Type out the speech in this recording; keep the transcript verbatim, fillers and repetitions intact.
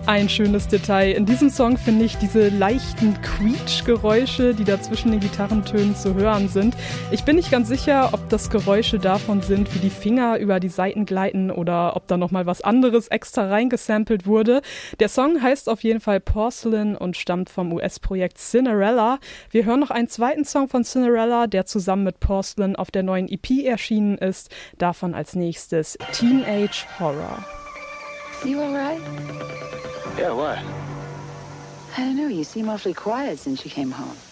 Ein schönes Detail. In diesem Song finde ich diese leichten Quietschgeräusche, die da zwischen den Gitarrentönen zu hören sind. Ich bin nicht ganz sicher, ob das Geräusche davon sind, wie die Finger über die Saiten gleiten oder ob da nochmal was anderes extra reingesampelt wurde. Der Song heißt auf jeden Fall Porcelain und stammt vom U S-Projekt Cinderella. Wir hören noch einen zweiten Song von Cinderella, der zusammen mit Porcelain auf der neuen E P erschienen ist. Davon als nächstes Teenage Horror. You all right? Yeah, what? I don't know. You seem awfully quiet since you came home.